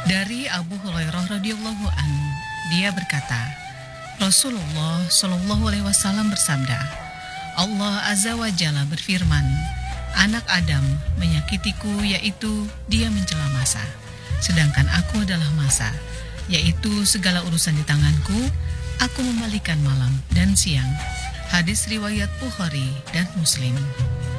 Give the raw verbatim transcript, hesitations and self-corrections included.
Dari Abu Hurairah radhiyallahu an, dia berkata, Rasulullah shallallahu alaihi wasallam bersabda, Allah azza wa jalla berfirman, anak Adam menyakitiku yaitu dia mencela masa, sedangkan aku adalah masa, yaitu segala urusan di tanganku, aku membalikan malam dan siang. Hadis riwayat Bukhari dan Muslim.